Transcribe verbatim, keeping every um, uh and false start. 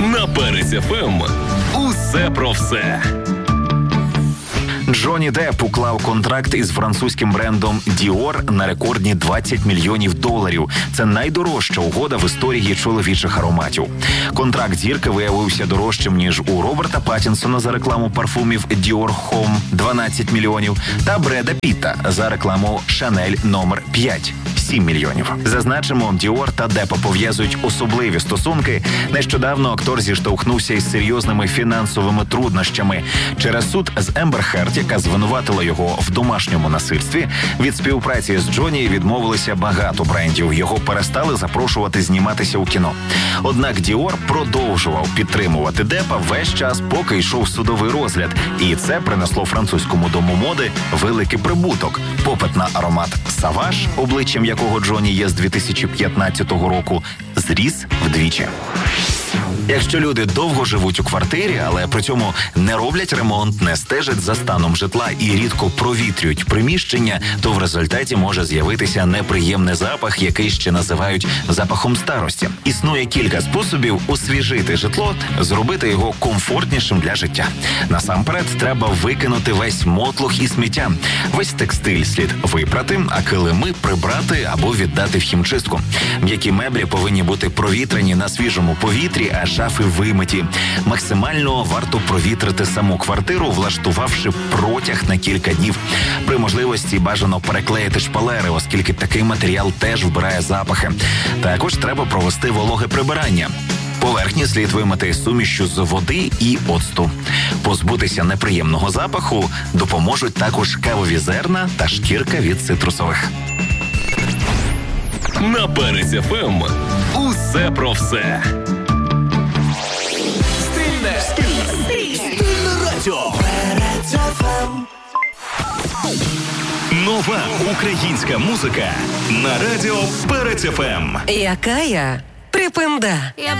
На Перець еф ем усе про все. Джонні Депп уклав контракт із французьким брендом Dior на рекордні двадцять мільйонів доларів. Це найдорожча угода в історії чоловічих ароматів. Контракт зірки виявився дорожчим, ніж у Роберта Паттінсона за рекламу парфумів Dior Homme – дванадцять мільйонів, та Бреда Пітта за рекламу Chanel номер п'ять – сім мільйонів. Зазначимо, Dior та Деппа пов'язують особливі стосунки. Нещодавно актор зіштовхнувся із серйозними фінансовими труднощами. Через суд з Ембер Херд, яка звинуватила його в домашньому насильстві, від співпраці з Джонні відмовилися багато брендів. Його перестали запрошувати зніматися у кіно. Однак Dior продовжував підтримувати Деппа весь час, поки йшов судовий розгляд. І це принесло французькому дому моди великий прибуток. Попит на аромат Savage, обличчям якого Джонні є з дві тисячі п'ятнадцятого року, зріс вдвічі. Якщо люди довго живуть у квартирі, але при цьому не роблять ремонт, не стежать за станом житла і рідко провітрюють приміщення, то в результаті може з'явитися неприємний запах, який ще називають запахом старості. Існує кілька способів освіжити житло, зробити його комфортнішим для життя. Насамперед, треба викинути весь мотлух і сміття. Весь текстиль слід випрати, а килими прибрати або віддати в хімчистку. М'які меблі повинні бути провітрені на свіжому повітрі, а шафи вимиті. Максимально варто провітрити саму квартиру, влаштувавши протяг на кілька днів. При можливості бажано переклеїти шпалери, оскільки такий матеріал теж вбирає запахи. Також треба провести вологе прибирання. Поверхні слід вимити сумішю з води і оцту. Позбутися неприємного запаху допоможуть також кавові зерна та шкірка від цитрусових. На Перець еф ем усе про все. Стильне, стильне, стильне радіо. Перець еф ем. Нова українська музика на радіо Перець еф ем. Яка я припинда.